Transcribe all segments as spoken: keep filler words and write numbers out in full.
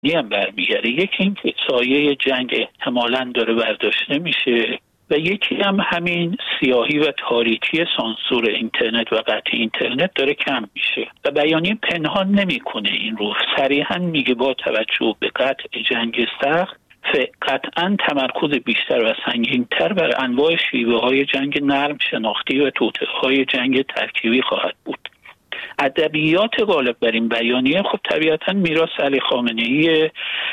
هم برمیگرده. یکی این که سایه جنگ احتمالاً داره برداشته میشه و یکی هم همین سیاهی و تاریکی سانسور اینترنت و قطع اینترنت داره کم میشه و بیانیه پنهان نمیکنه این رو، صریحاً میگه با توجه به قطع جنگ سخت قطعاً تمرکز بیشتر و سنگین‌تر بر انواع شیوه‌های جنگ نرم شناختی و توطئه‌های جنگ ترکیبی خواهد بود. ادبیات غالب بر این بیانیه خب طبیعتاً میراث علی خامنه‌ای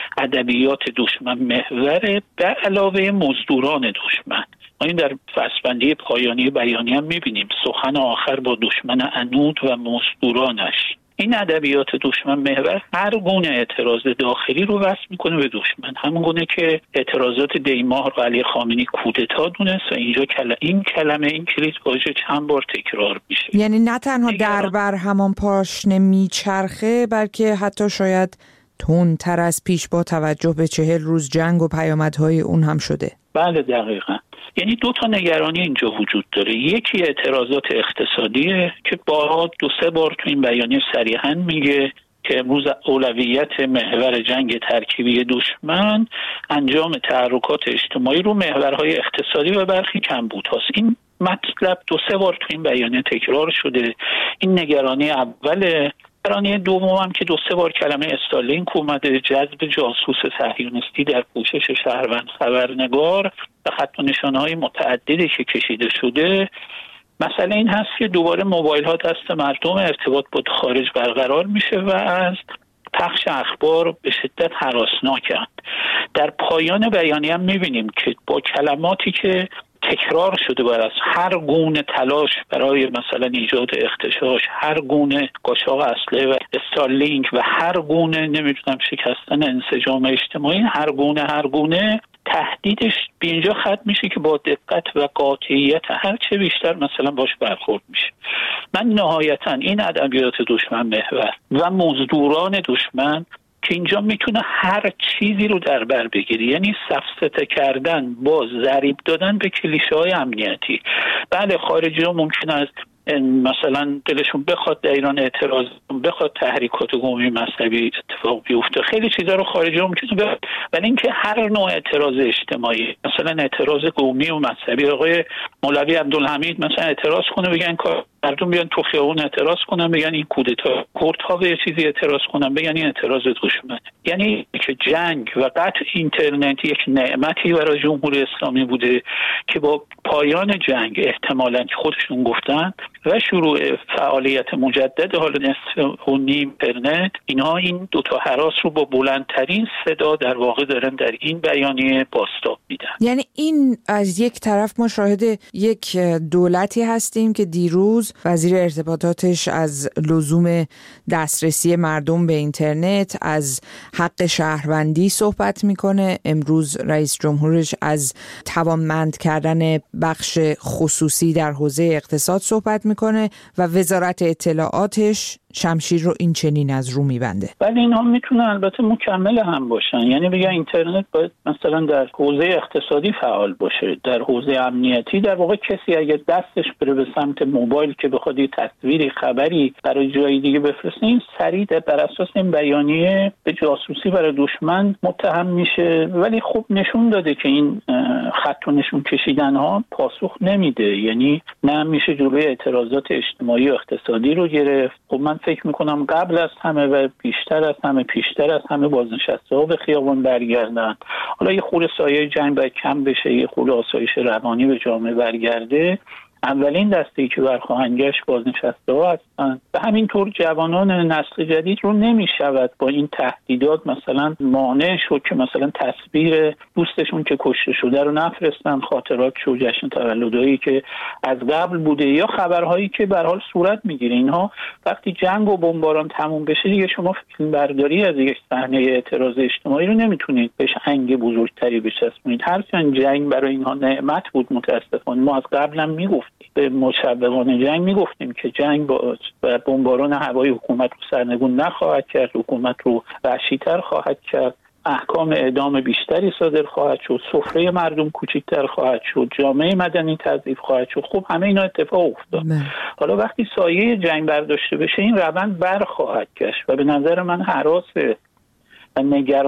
ادبیات دشمن محور به علاوه مزدوران دشمن. ما این در فصل‌بندی پایانی بیانیه هم می‌بینیم، سخن آخر با دشمن عنود و مزدورانش. این ادبیات دشمن محور هر گونه اعتراض داخلی رو وصل میکنه به دشمن، همون گونه که اعتراضات دیماه رو علی خامنه‌ای کودتا دونست و اینجا کل... این کلمه این کلید واژه چند بار تکرار میشه. یعنی نه تنها در بر همان پاشنه میچرخه بلکه حتی شاید تندتر از پیش با توجه به چهل روز جنگ و پیامدهای اون هم شده. بله دقیقاً. یعنی دو تا نگرانی اینجا وجود داره. یکی اعتراضات اقتصادیه که بارها دو سه بار تو این بیانیه صریحاً میگه که امروز اولویت محور جنگ ترکیبی دشمن انجام تحرکات اجتماعی رو محورهای اقتصادی و برخی کمبودهاست. این مطلب دو سه بار تو این بیانیه تکرار شده. این نگرانی اوله. نگرانی دوم هم که دو سه بار کلمه استالینک اومده، جذب جاسوس صهیونیستی در پوشش شهروند خبرنگار و خط و نشانه‌های متعددی که کشیده شده. مسئله این هست که دوباره موبایل ها دست مردم، ارتباط با خارج برقرار میشه و از پخش اخبار به شدت هراسناکند. در پایان بیانیه هم میبینیم که با کلماتی که تکرار شده بر از هر گونه تلاش برای مثلا ایجاد اختشاش، هر گونه قاچاق اسلحه و استارلینک و هر گونه نمیدونم شکستن انسجام اجتماعی، هر گونه هر گونه تهدیدش به اینجا ختم میشه که با دقت و قاطعیت هر چه بیشتر مثلا باش برخورد میشه. من نهایتا این ادبیات دشمن محور و مزدوران دشمن که اینجا میتونه هر چیزی رو در بر بگیری، یعنی سفسطه کردن با ضریب دادن به کلیشه های امنیتی. بله خارجی ها ممکن است مثلا دلشون بخواد در ایران اعتراض بخواد تحریکات قومی مذهبی اتفاق بیفته، خیلی چیزا رو خارجی ها ممکنه بخواد، ولی اینکه هر نوع اعتراض اجتماعی، مثلا اعتراض قومی و مذهبی، آقای مولوی عبدالحمید مثلا اعتراض کنه بگن مردم بیان تو خیابون اعتراض کنن بگن این کودتا، کردها به چیزی اعتراض کنن بگن این اعتراض دشمنه. یعنی که جنگ و قطع اینترنت یک نعمتی برای جمهوری اسلامی بوده که با پایان جنگ احتمالاً که خودشون گفتن و شروع فعالیت مجدد حالا نصف و نیم اینترنت، اینها این دو تا هراس رو با بلندترین صدا در واقع دارن در این بیانیه بازتاب میدن. یعنی این از یک طرف ما شاهد یک دولتی هستیم که دیروز وزیر ارتباطاتش از لزوم دسترسی مردم به اینترنت، از حق شهروندی صحبت میکنه، امروز رئیس جمهورش از توانمند کردن بخش خصوصی در حوزه اقتصاد صحبت میکنه و وزارت اطلاعاتش شمشیر رو این چنین از رو میبنده. ولی اینها میتونن البته مکمل هم باشن، یعنی بگن اینترنت باید مثلا در حوزه اقتصادی فعال باشه، در حوزه امنیتی در واقع کسی اگه دستش بره به سمت موبایل که بخواد یه تصویری خبری برای جای دیگه بفرسته، این سریع بر اساس این بیانیه به جاسوسی برای دشمن متهم میشه. ولی خب نشون داده که این خط و نشون کشیدن ها پاسخ نمیده، یعنی نه میشه جلوی اعتراضات اجتماعی و اقتصادی رو گرفت. خب من فکر میکنم قبل از همه و بیشتر از همه پیشتر از همه بازنشسته ها به خیابان برگردن. حالا یه خورده سایه جنگ باید کم بشه، یه خورده آسایش روانی به جامعه برگرده. اولین دسته‌ای که برخواهند گشت بازنشسته ها هستند و همینطور جوانان نسل جدید رو نمیشود با این تهدیدات مثلا مانع شد که مثلا تصویر دوستشون که کشته شده رو نفرستن، خاطرات شو جشن تولدایی که از قبل بوده یا خبرهایی که به هر حال صورت میگیره. اینها وقتی جنگ و بمباران تموم بشه دیگه شما فیلم برداری از یک صحنه اعتراض اجتماعی رو نمیتونید بهش انگ بزرگتری بچسبونید. هرچند جنگ برای اینها نعمت بود، متاسفانه ما از قبل هم میگفتیم به مشوقان جنگ میگفتیم که جنگ با بمباران هوایی حکومت رو سرنگون نخواهد کرد، حکومت رو وحشی‌تر خواهد کرد، احکام اعدام بیشتری صادر خواهد شد، سفره مردم کوچکتر خواهد شد، جامعه مدنی تضعیف خواهد شد. خب همه اینا اتفاق افتاد. حالا وقتی سایه جنگ برداشته بشه این روند برخواهد گشت و به نظر من هراس نگران